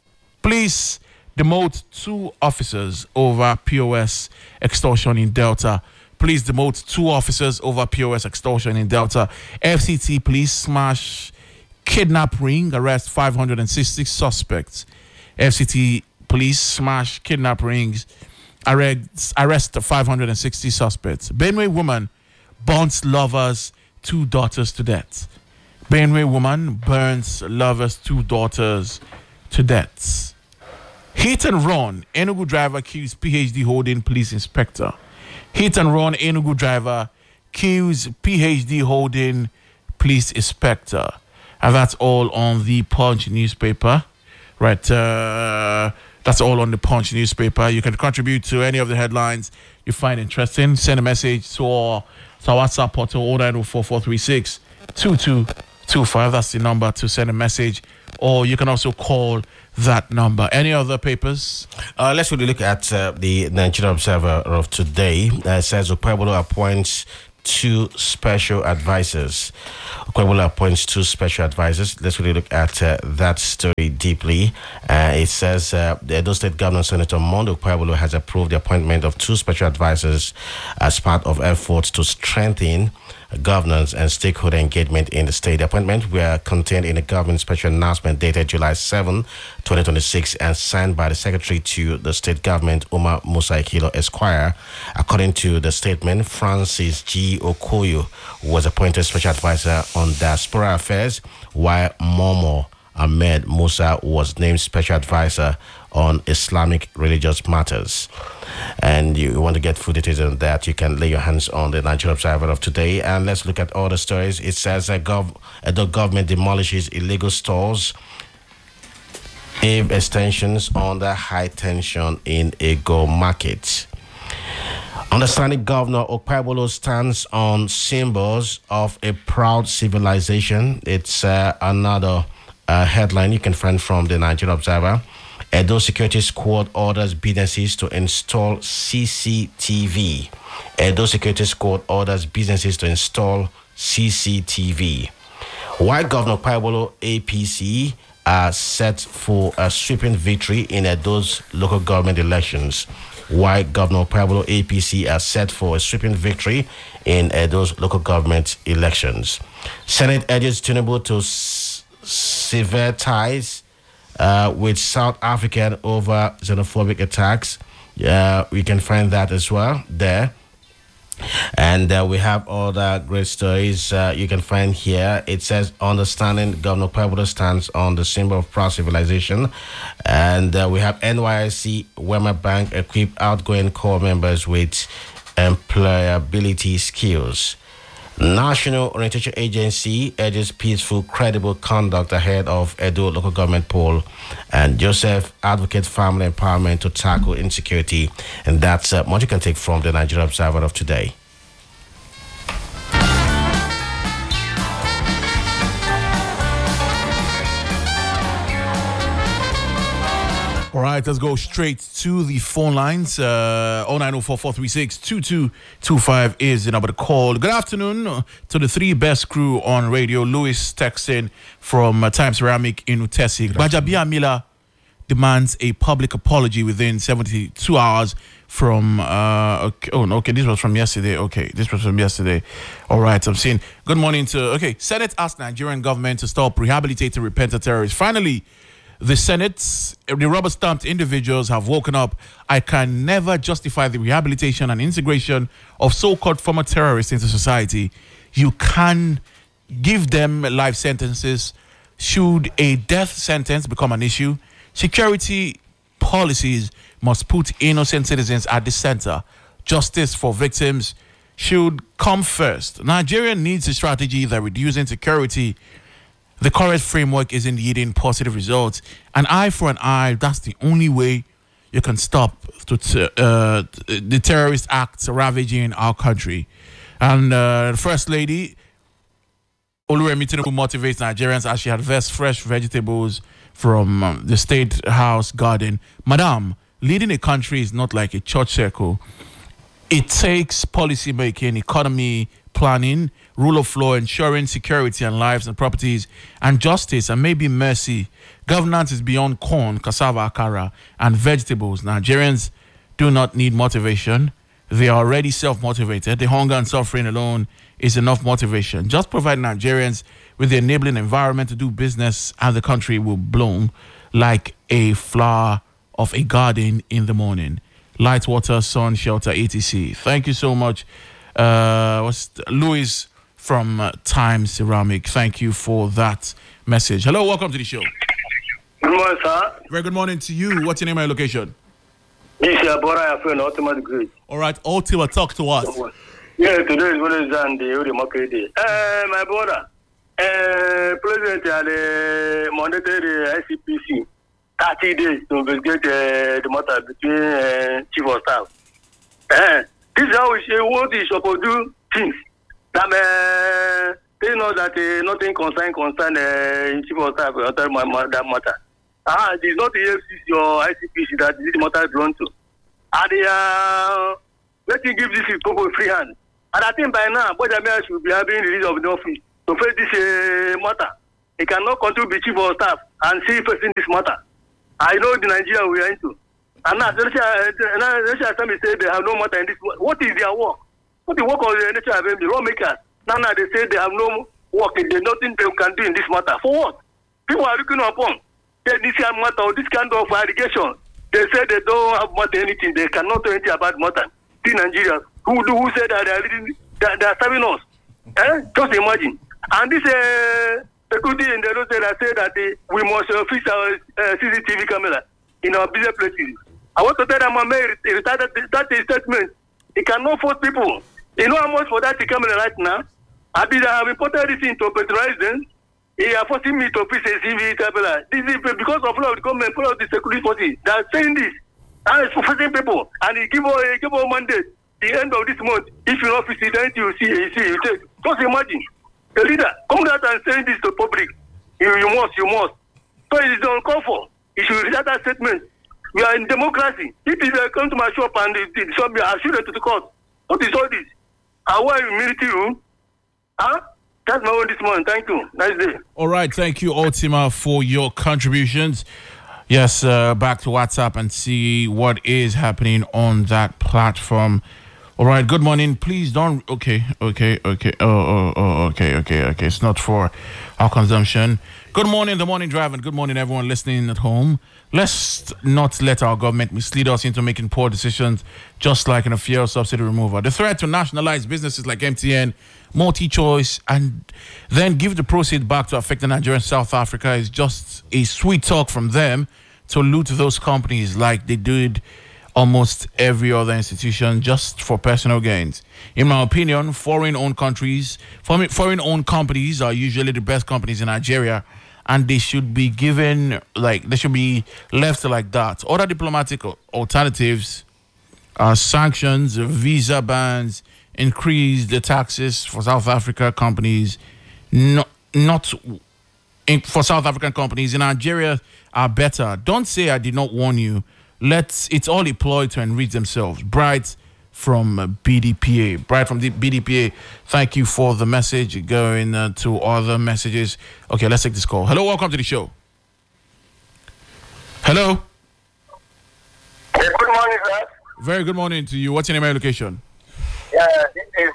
Police demote 2 officers over POS extortion in Delta. Police demote 2 officers over POS extortion in Delta. FCT police smash kidnap ring, arrest 566 suspects. FCT police smash kidnap rings, arrest 560 suspects. Benue woman burns lovers' 2 daughters to death. Benue woman burns lovers' 2 daughters to death. Hit and run, Enugu driver kills PhD holding police inspector. Hit and run, Enugu driver kills PhD holding police inspector. And that's all on the Punch newspaper. Right, that's all on the Punch newspaper. You can contribute to any of the headlines you find interesting. Send a message to our WhatsApp portal 0904 2225. That's the number to send a message. Or you can also call that number. Any other papers? Let's really look at the Nigerian Observer of today. It says Okpebholo appoints 2 special advisors. Okpebholo appoints 2 special advisors. Let's really look at that story deeply. It says the Edo State Governor Senator Mondo Okpebholo has approved the appointment of 2 special advisors as part of efforts to strengthen governance and stakeholder engagement in the state. The appointment were contained in a government special announcement dated July 7, 2026 and signed by the Secretary to the State Government, Umar Musa Ikilo Esquire. According to the statement, Francis G. Okoyo was appointed Special Advisor on Diaspora Affairs, while Momo Ahmed Musa was named Special Advisor on Islamic Religious Matters. And you want to get full details on that, you can lay your hands on the Nigerian Observer of today. And let's look at all the stories. It says the government demolishes illegal stores, AIB extensions under high tension in Ego Market. Understanding Governor Okpebholo stands on symbols of a proud civilization. It's another headline you can find from the Nigerian Observer. Edo Security Squad orders businesses to install CCTV. Edo Security Squad orders businesses to install CCTV. While Governor Okpebholo APC are set for a sweeping victory in Edo's local government elections. While Governor Okpebholo APC are set for a sweeping victory in Edo's local government elections. Senate urges Tinubu to sever ties with South African over xenophobic attacks. We can find that as well there. And we have other great stories you can find here. It says, understanding Governor Okpebholo stands on the symbol of proud civilization. And we have NYSC Wema Bank equip outgoing core members with employability skills. National Orientation Agency urges peaceful, credible conduct ahead of Edo local government poll. And Joseph advocates family empowerment to tackle insecurity. And that's what you can take from the Nigerian Observer of today. All right, let's go straight to the phone lines. 0904-436-2225 is the number to call. Good afternoon to the 3 best crew on radio. Louis texting from Time Ceramic in Utesi. Bajabia Miller demands a public apology within 72 hours from... this was from yesterday. All right, I'm seeing... Good morning to... Okay, Senate asked Nigerian government to stop rehabilitating repentant terrorists. Finally, the Senate, the rubber-stamped individuals have woken up. I can never justify the rehabilitation and integration of so-called former terrorists into society. You can give them life sentences. Should a death sentence become an issue, security policies must put innocent citizens at the center. Justice for victims should come first. Nigeria needs a strategy that reduces insecurity. The current framework isn't yielding positive results. An eye for an eye, that's the only way you can stop the terrorist acts ravaging our country. And the First Lady, Oluremi Tinubu, motivates Nigerians as she harvests fresh vegetables from the State House garden. Madam, leading a country is not like a church circle. It takes policy making, economy planning, rule of law, ensuring security and lives and properties, and justice, and maybe mercy. Governance is beyond corn, cassava, akara, and vegetables. Nigerians do not need motivation. They are already self-motivated. The hunger and suffering alone is enough motivation. Just provide Nigerians with the enabling environment to do business, and the country will bloom like a flower of a garden in the morning. Light, water, sun, shelter, etc. Thank you so much. Louis from Time Ceramic. Thank you for that message. Hello, welcome to the show. Good morning, sir. Very good morning to you. What's your name and your location? This is Abora Afro, Ultimate Great. All right, Ultima, talk to us. Yeah, today is Wednesday, the market day. My brother, President had mandated the ICPC 30 days to investigate the matter between Chief of Staff. This is how we say what is supposed to do things. That they know that nothing concern Chief of Staff on that matter. It is not the FCC or ICPC that this matter is run to. And let me give this people free hand. And I think by now, Bojamia should be having release of the office to face this matter. He cannot continue to be chief of staff and see facing this matter. I know the Nigeria we are into. And now, the National Assembly say they have no matter in this. What is their work? What the work of the National Assembly, lawmakers? Now they say they have no work. There's nothing they can do in this matter. For what? People are looking upon this kind of matter or this kind of allegation. They say they don't have matter anything. They cannot do anything about matter. See Nigeria, who say that they are serving us? Just imagine. And this security in the road say that we must fix our CCTV camera in our business places. I want to tell them, that is statement. It cannot force people. You know how much for that camera right now? I have imported this into patronize them. They are forcing me to fix a CV camera. This is because of the government, of the security forces. They are saying this. And it's for forcing people. And he give a mandate. The end of this month, if you not fix it, then you see, you take. Just imagine. The leader, come out and say this to the public. You must. So it is uncalled for. You should read that statement. We are in democracy. If they come to my shop and they show me, I'll shoot them to the court. What is all this? I want a military room. That's my own this morning. Thank you. Nice day. All right. Thank you, Ultima, for your contributions. Yes, back to WhatsApp and see what is happening on that platform. All right. Good morning. Please don't. Okay. Okay. It's not for our consumption. Good morning, the morning drive, and good morning, everyone listening at home. Let's not let our government mislead us into making poor decisions, just like in a fuel subsidy removal. The threat to nationalize businesses like MTN, multi-choice, and then give the proceeds back to affected Nigeria and South Africa is just a sweet talk from them to loot those companies like they did almost every other institution just for personal gains. In my opinion, foreign-owned companies are usually the best companies in Nigeria, and they should be given, they should be left like that. Other diplomatic alternatives are sanctions, visa bans, increase the taxes for South Africa companies, for South African companies in Nigeria are better. Don't say I did not warn you. It's all deployed to enrich themselves. Bright from BDPA. Bright from the BDPA. Thank you for the message. Going to other messages. Okay, let's take this call. Hello, welcome to the show. Hello. Hey, good morning, sir. Very good morning to you. What's your name and location? Yeah, this is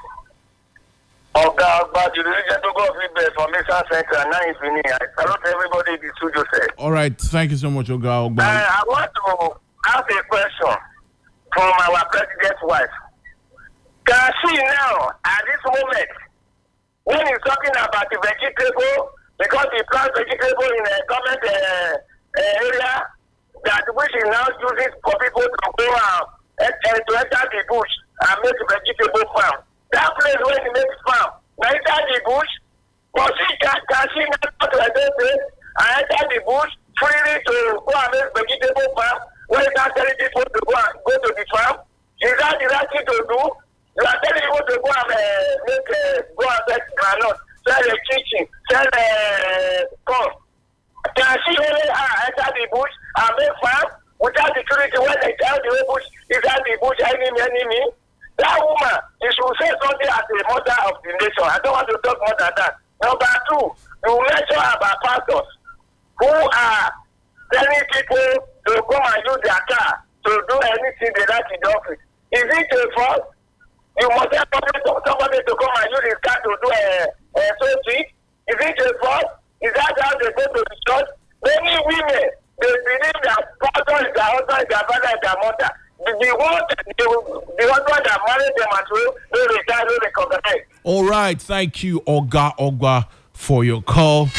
Oga you to go feedback from Mr. Center. Now it's finished. I salute everybody in the studio, sir. All right, thank you so much, Oga. I want to ask a question from our president's wife. Can she now, at this moment, when he's talking about the vegetable, because he plants vegetable in a government area, that which he now uses for people to go and to enter the bush and make vegetable farm. That place where he makes farm, now enter the bush, but can she not go to a place and enter the bush freely to go and make vegetable farm? When you are telling people to go to the farm, is that the right thing to do? You are telling people to go and go and make granite, sell the kitchen, sell corn. Can she really enter the bush and make farm without security when they tell the whole bush is that the bush enemy? That woman, she should say something as a mother of the nation. I don't want to talk more than that. Number two, you mention about pastors who are telling people to come and use their car to do anything they like in the office. Is it a fault? You must have somebody to come and use his car to do a safety. Is it a fault? Is that how they go to the church? Many women, they believe that pastor is their husband, their father, is their mother. The husband that married them as well, they retire, they right. Thank you, Ogwa, for your call.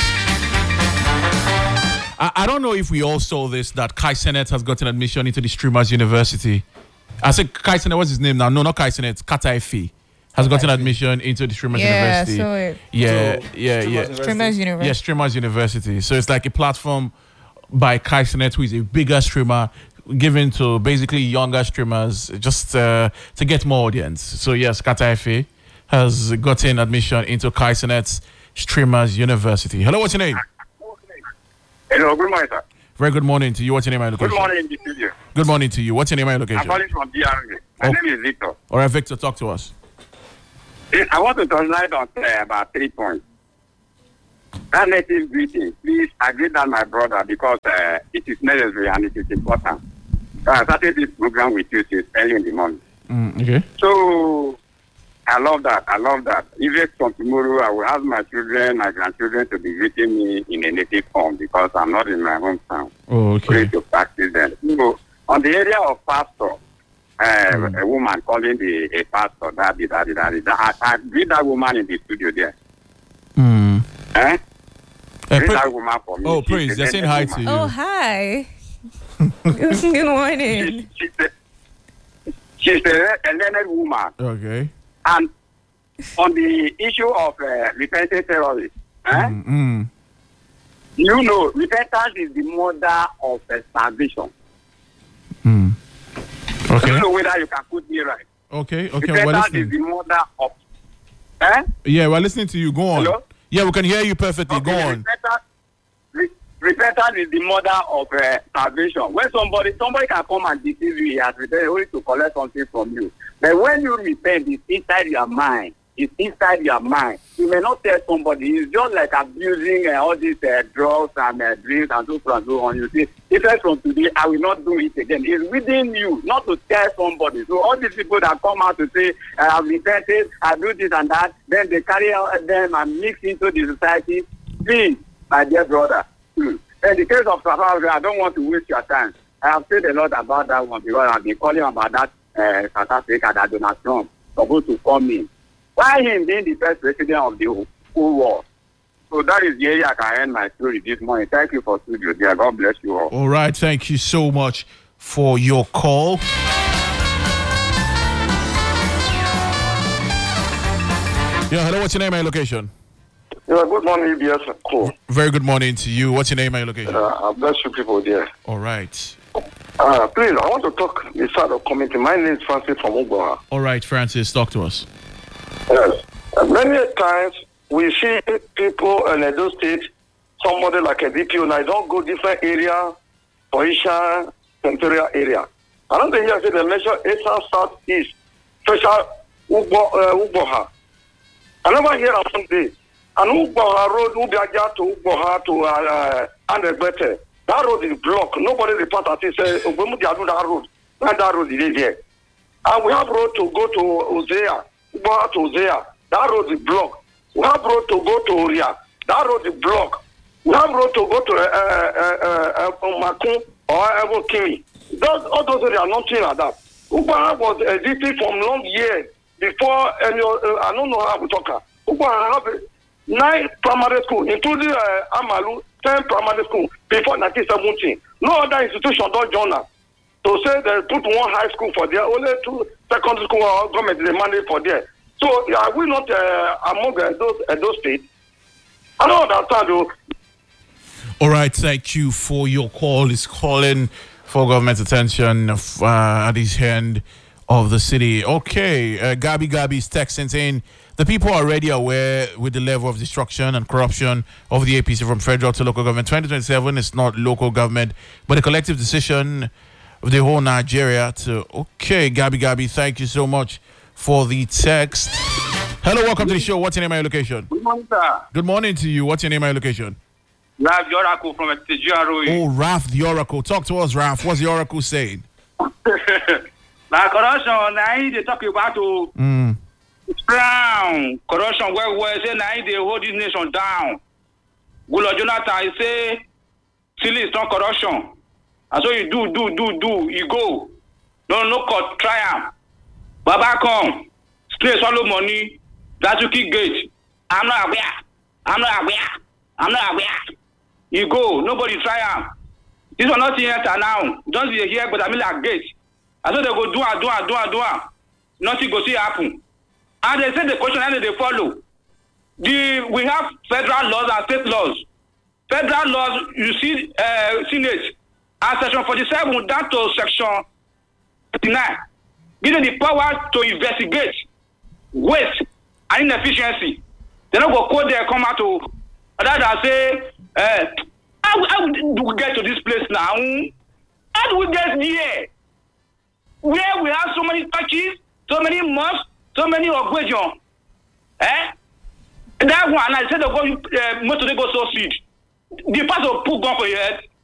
I don't know if we all saw this, that Kai Sennett has gotten admission into the Streamers University. I said Kai Sennett, what's his name now? No, not Kai Sennett, Kata Efe has gotten admission into the Streamers University. Yeah, I saw it. Yeah. Streamers University. Yeah, Streamers University. So it's like a platform by Kai Sennett, who is a bigger streamer, given to basically younger streamers just to get more audience. So yes, Kata Efe has gotten admission into Kai Sennett's Streamers University. Hello, what's your name? Hello, good morning, sir. Very good morning to you. What's your name and location? Good morning in the studio. Good morning to you. What's your name and location? I'm calling from DRA. My name is Victor. All right, Victor, talk to us. I want to touch light on about 3 points. That native greeting, please agree that my brother, because it is necessary and it is important. So I started this program with you since early in the morning. Okay. So I love that. Even from tomorrow, I will ask my children, my grandchildren to be greeting me in a native form because I'm not in my hometown. Oh, okay. To practice them. So on the area of pastor, a woman calling a pastor, daddy. I greet that woman in the studio there. Greet that woman for me. Oh, praise. They're saying hi to you. Oh, hi. Good morning. She's a learned woman. Okay. And on the issue of repentant terrorists, you know, repentance is the mother of salvation. Okay. I don't know whether you can put me right. Okay. Repentance is the mother of. Yeah, we're listening to you. Go on. Hello? Yeah, we can hear you perfectly. Okay, Go on. Repentance is the mother of salvation. When somebody can come and deceive you, he has returned only to collect something from you. But when you repent, it's inside your mind. It's inside your mind. You may not tell somebody. It's just like abusing all these drugs and drinks and so forth and so on. You see, even from today, I will not do it again. It's within you, not to tell somebody. So all these people that come out to say, I have repented, I do this and that, then they carry out them and mix into the society. Please, my dear brother. In the case of South Africa, I don't want to waste your time. I have said a lot about that one because I've been calling about that South Africa that Donald Trump supposed to come in. Why him being the first president of the whole world? So that is the area I can end my story this morning. Thank you for studio, dear. God bless you all. All right. Thank you so much for your call. Yeah, hello. What's your name and location? Yeah, good morning, EBS. Cool. Very good morning to you. What's your name and location? I bless you people there. All right. Please, I want to talk inside of committee. My name is Francis from Ugboha. All right, Francis, talk to us. Yes. Many times we see people in Edo State, somebody like a DPO, now don't go different area, for Isha, Central area. I don't think you say the measure Eastern South East, special Ugboha. I never hear of one day. And Ugboha Road, Ubiaja to Ugboha to Andegbete. That road is blocked. Nobody report at it. Say, that road. That road is there. And we have road to go to Ozea. Ugboha to Ozea. That road is blocked. We have road to go to Oria. That road is blocked. We have road to go to Makun or Evokimi. All those areas are nothing like that. Ugboha was existing from long years before any. I don't know how we talk. Ugboha have 9 primary schools, including Amalu, 10 primary schools before 1917. No other institution don't join us. To say they put one high school for there, only 2 secondary school or government they mandate for there. So are we not among those states? I don't understand though. All right, thank you for your call. It's calling for government attention at his end of the city. Okay, Gabi is texting saying the people are already aware with the level of destruction and corruption of the APC from federal to local government. 2027 is not local government, but a collective decision of the whole Nigeria to... Okay, Gabi, thank you so much for the text. Hello, welcome to the show. What's your name and your location? Good morning, sir. Good morning to you. What's your name and your location? Raf the Oracle from Etijuaro. Oh, Raf the Oracle. Talk to us, Raf. What's the Oracle saying? Now, corruption, now they talk about to crown corruption where say now they hold this nation down. Goodluck Jonathan say still is not corruption. And so you do, you go. No court triumph. Baba come, straight swallow money. that you keep gate. I'm not aware. You go, nobody try am. This one not here now. Don't be here, but I mean like gate. I thought they go do. Nothing go see happen. And they say the question and they follow. We have federal laws and state laws. Federal laws, you see, Senate, and section 47 down to section 59, giving the power to investigate waste and inefficiency. They don't go code there, come out to other than say, how do we get to this place now? How do we get here? Where we have so many churches, so many mosques, so many occasions. That one, I said, most of them go so sweet. The pastor put gun for your head.